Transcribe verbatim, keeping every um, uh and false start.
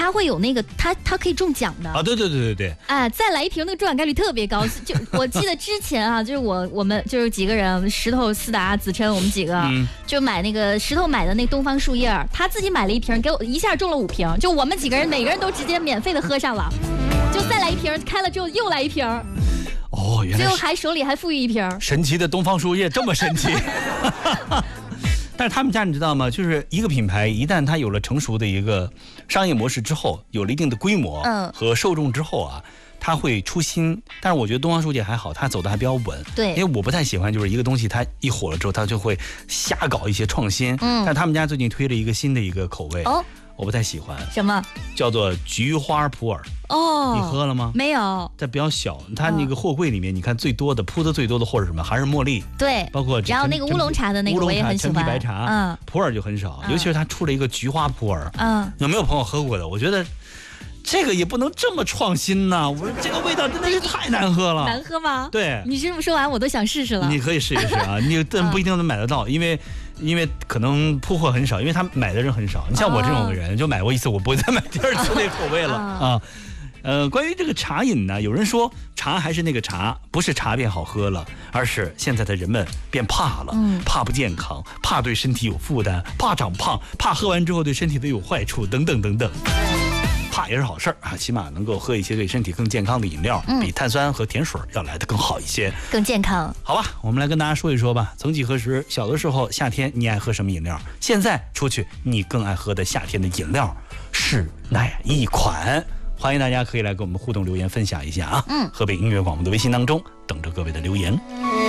它会有那个它它可以中奖的啊！对对对对对， 哎，再来一瓶那个中奖概率特别高。就我记得之前啊，就是我我们就是几个人，石头、思达、子琛，我们几个、嗯、就买那个石头买的那东方树叶，他自己买了一瓶，给我一下中了五瓶，就我们几个人每个人都直接免费的喝上了，就再来一瓶，开了之后又来一瓶。 哦，原来最后还手里还富裕一瓶。 神奇的东方树叶这么神奇。但是他们家你知道吗？就是一个品牌一旦它有了成熟的一个商业模式之后，有了一定的规模和受众之后啊，它会出新。但是我觉得东方树叶还好，它走的还比较稳。 对， 因为我不太喜欢就是一个东西它一火了之后，它就会瞎搞一些创新。嗯，但他们家最近推了一个新的一个口味。哦。我不太喜欢什么， 叫做菊花普洱哦，你喝了吗？ 没有， 它比较小，它那个货柜里面，你看最多的铺的最多的货是什么？还是茉莉， 对， 包括然后那个乌龙茶的那个我也很喜欢， 陈皮白茶，嗯，普洱就很少，尤其是它出了一个菊花普洱，嗯，有没有朋友喝过的？我觉得这个也不能这么创新呐！我说这个味道真的是太难喝了， 难喝吗？ 对， 你这么说完我都想试试了。 你可以试一试啊，你但不一定能买得到，因为。因为可能铺货很少，因为他买的人很少。你像我这种人，就买过一次，我不会再买第二次那口味了啊。呃，关于这个茶饮呢，有人说茶还是那个茶，不是茶变好喝了，而是现在的人们变怕了，嗯、怕不健康，怕对身体有负担，怕长胖，怕喝完之后对身体都有坏处，等等等等。怕也是好事儿啊，起码能够喝一些对身体更健康的饮料，嗯、比碳酸和甜水要来得更好一些， 更健康。 好吧，我们来跟大家说一说吧。曾几何时，小的时候夏天你爱喝什么饮料？现在出去你更爱喝的夏天的饮料是哪一款？欢迎大家可以来跟我们互动留言分享一下啊。嗯，河北音乐广播的微信当中等着各位的留言。